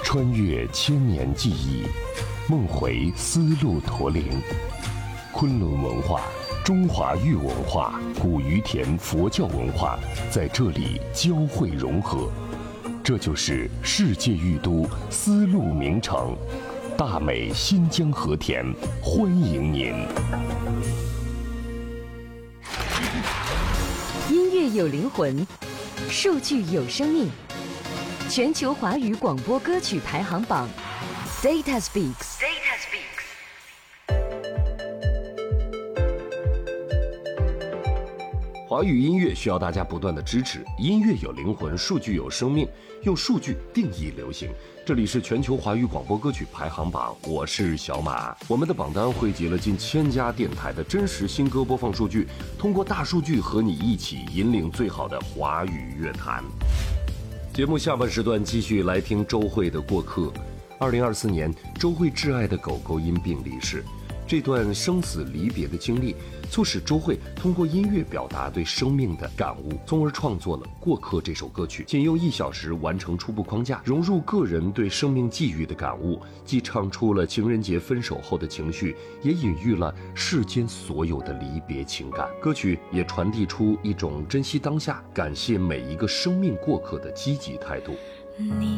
穿越千年记忆，梦回丝路驼铃。昆仑文化、中华玉文化、古于田佛教文化在这里交汇融合，这就是世界玉都丝路名城大美新疆和田，欢迎您。 音乐有灵魂，数据有生命。全球华语广播歌曲排行榜 Data Speaks。 华语音乐需要大家不断的支持，音乐有灵魂，数据有生命，用数据定义流行。这里是全球华语广播歌曲排行榜，我是小马。我们的榜单汇集了近1000家电台的真实新歌播放数据，通过大数据和你一起引领最好的华语乐坛。节目下半时段继续来听周蕙的《过客》。2024年，周蕙挚爱的狗狗因病离世。这段生死离别的经历，促使周蕙通过音乐表达对生命的感悟，从而创作了《过客》这首歌曲。仅用1小时完成初步框架，融入个人对生命际遇的感悟，既唱出了情人节分手后的情绪，也隐喻了世间所有的离别情感。歌曲也传递出一种珍惜当下、感谢每一个生命过客的积极态度。 你